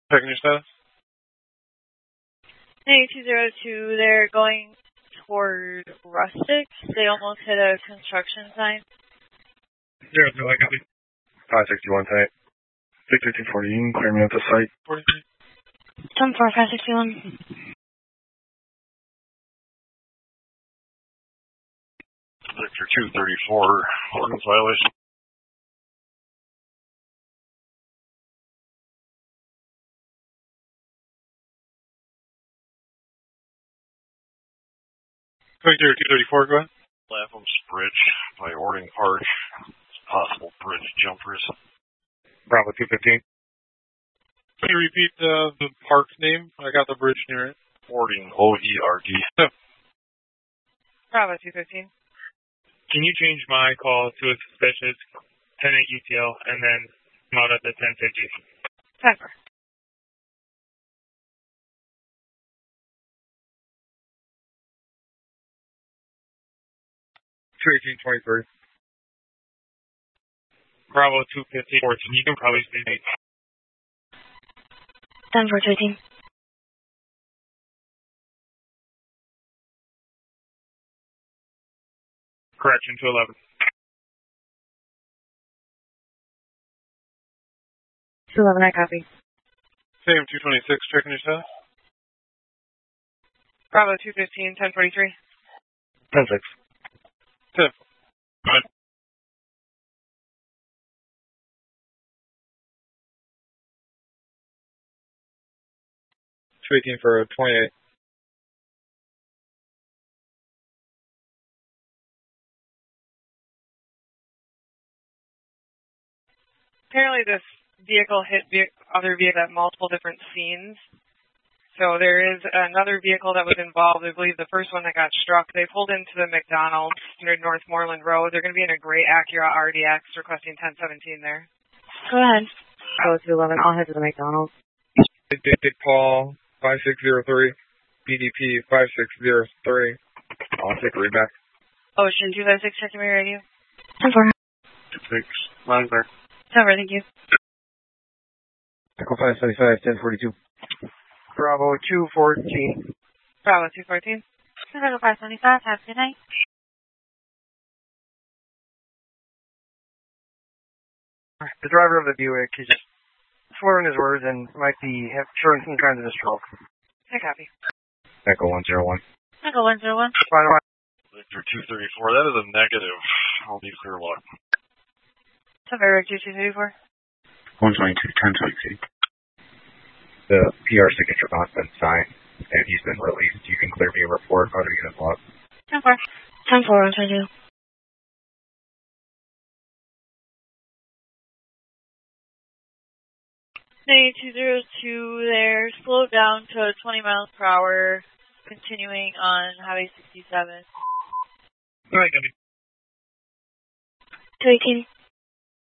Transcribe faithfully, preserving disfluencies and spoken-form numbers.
Checking your status. Hey, two zero two, they're going toward Rustic. They almost hit a construction sign. Zero two, I copy. five sixty-one tonight. six fifteen fourteen, clear me at the site. forty-three. ten four, five sixty-one. Victor two thirty-four, ordinance violation. Victor two thirty-four, go ahead. Lapham's Bridge by Ording Park. Possible bridge jumpers. Bravo two fifteen. Can you repeat uh, the park name? I got the bridge near it. Ording, O E R D. Oh. Bravo two fifteen. Can you change my call to a suspicious ten eight U T L and then come out at the ten fifty? ten four. two eighteen twenty-three. Bravo two fifteen fourteen. You can probably see me. ten four thirteen. Correction to eleven. two eleven, I copy. Same two twenty-six, checking your status. Bravo two fifteen, ten forty-three. ten six. ten. Good. two eighteen for twenty-eight. Apparently this vehicle hit ve- other vehicles at multiple different scenes. So there is another vehicle that was involved. I believe the first one that got struck. They pulled into the McDonald's near Northmoreland Road. They're going to be in a gray Acura R D X requesting ten seventeen there. Go ahead. Go to eleven. I'll head to the McDonald's. Dick Paul five six zero three. B D P five six zero three. I'll take a read back. Ocean two five six, checking my radio. ten four. six, line clear. ten four, thank you. Echo five seventy-five, ten forty-two. Bravo two fourteen. Bravo two fourteen. Echo five seventy-five, have a good night. The driver of the Buick is just slurring his words and might be have, showing some signs of a stroke. I copy. Echo one zero one. Echo one zero one. Final. Victor two thirty-four, that is a negative. I'll need clear lock. ten four, two two thirty-four. one twenty-two, ten twenty-two. The P R signature bond's been signed, and he's been released. You can clear me a report on the unit log. ten four. ten four, one twenty-two. Hey, two zero two there, slowed down to twenty miles per hour, continuing on Highway sixty-seven. All right, Gabby. two eighteen.